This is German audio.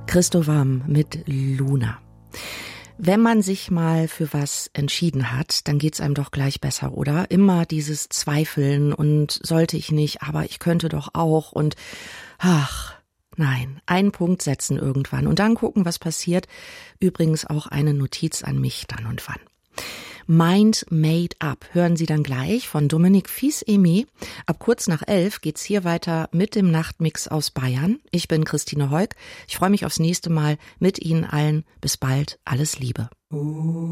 Christo Warm mit Luna. Wenn man sich mal für was entschieden hat, dann geht's einem doch gleich besser, oder? Immer dieses Zweifeln und sollte ich nicht, aber ich könnte doch auch und nein, einen Punkt setzen irgendwann und dann gucken, was passiert. Übrigens auch eine Notiz an mich dann und wann. Mind Made Up hören Sie dann gleich von Dominique Fils-Aimé. Ab kurz nach 11 geht's hier weiter mit dem Nachtmix aus Bayern. Ich bin Christine Heuk. Ich freue mich aufs nächste Mal mit Ihnen allen. Bis bald. Alles Liebe.